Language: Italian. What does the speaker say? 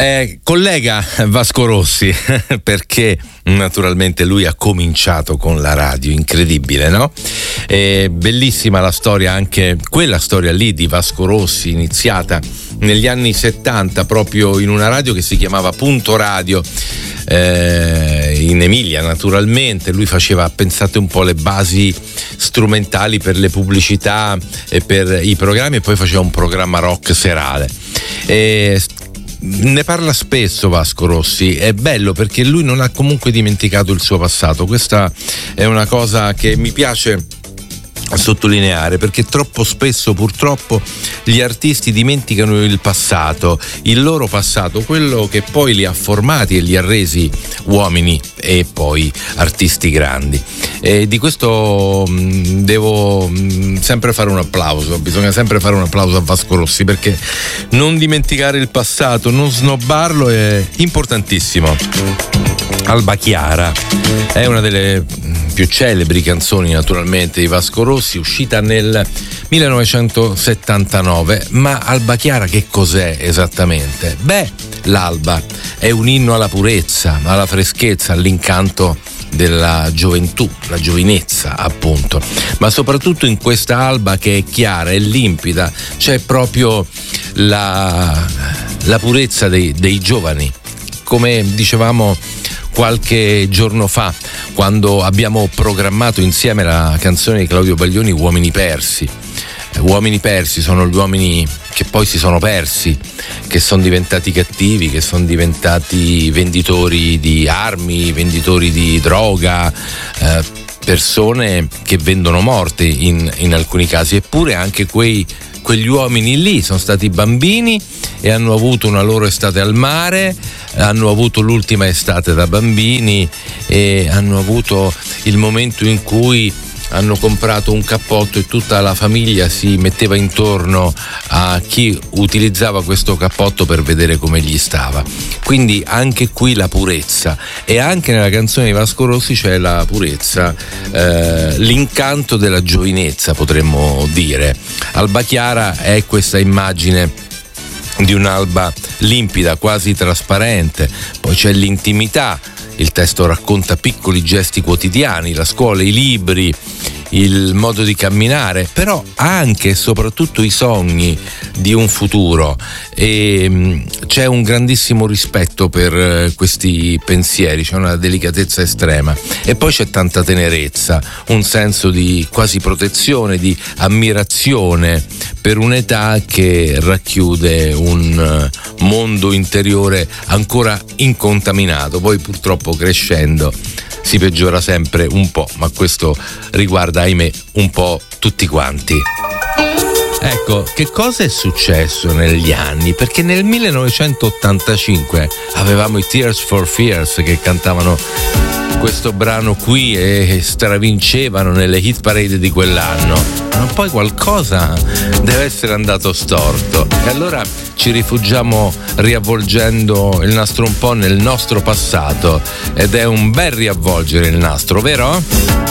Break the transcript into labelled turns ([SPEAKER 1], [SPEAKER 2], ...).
[SPEAKER 1] Collega Vasco Rossi, perché naturalmente lui ha cominciato con la radio, incredibile, no? Bellissima la storia, anche quella storia lì di Vasco Rossi, iniziata negli anni 70 proprio in una radio che si chiamava Punto Radio, in Emilia naturalmente. Lui faceva, pensate un po', le basi strumentali per le pubblicità e per i programmi, e poi faceva un programma rock serale. Ne parla spesso Vasco Rossi, è bello perché lui non ha comunque dimenticato il suo passato. Questa è una cosa che mi piace sottolineare, perché troppo spesso purtroppo gli artisti dimenticano il passato, il loro passato, quello che poi li ha formati e li ha resi uomini e poi artisti grandi. E di questo devo sempre fare un applauso, bisogna sempre fare un applauso a Vasco Rossi, perché non dimenticare il passato, non snobbarlo è importantissimo. Alba Chiara è una delle più celebri canzoni naturalmente di Vasco Rossi, uscita nel 1979. Ma Alba Chiara che cos'è esattamente? Beh, l'alba è un inno alla purezza, alla freschezza, all'incanto della gioventù, la giovinezza appunto. Ma soprattutto in questa alba che è chiara e limpida c'è proprio la purezza dei giovani. Come dicevamo qualche giorno fa, quando abbiamo programmato insieme la canzone di Claudio Baglioni, Uomini persi. Uomini persi sono gli uomini che poi si sono persi, che sono diventati cattivi, che sono diventati venditori di armi, venditori di droga, persone che vendono morte in alcuni casi. Eppure anche quegli uomini lì sono stati bambini e hanno avuto una loro estate al mare, hanno avuto l'ultima estate da bambini e hanno avuto il momento in cui hanno comprato un cappotto e tutta la famiglia si metteva intorno a chi utilizzava questo cappotto per vedere come gli stava. Quindi anche qui la purezza, e anche nella canzone di Vasco Rossi c'è la purezza, l'incanto della giovinezza, potremmo dire. Alba Chiara è questa immagine di un'alba limpida, quasi trasparente. Poi c'è l'intimità, il testo racconta piccoli gesti quotidiani, la scuola, i libri, il modo di camminare, però anche e soprattutto i sogni di un futuro, e c'è un grandissimo rispetto per questi pensieri, c'è una delicatezza estrema, e poi c'è tanta tenerezza, un senso di quasi protezione, di ammirazione per un'età che racchiude un mondo interiore ancora incontaminato. Poi purtroppo crescendo si peggiora sempre un po', ma questo riguarda, ahimè, un po' tutti quanti. Ecco, che cosa è successo negli anni? Perché nel 1985 avevamo i Tears for Fears che cantavano questo brano qui e stravincevano nelle hit parade di quell'anno, ma poi qualcosa deve essere andato storto, e allora ci rifugiamo riavvolgendo il nastro un po' nel nostro passato, ed è un bel riavvolgere il nastro, vero?